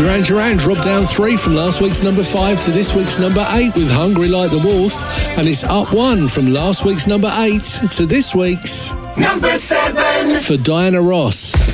Duran Duran dropped down 3 from last week's number 5 to this week's number 8 with Hungry Like the Wolf, and it's up 1 from last week's number 8 to this week's number 7 for Diana Ross.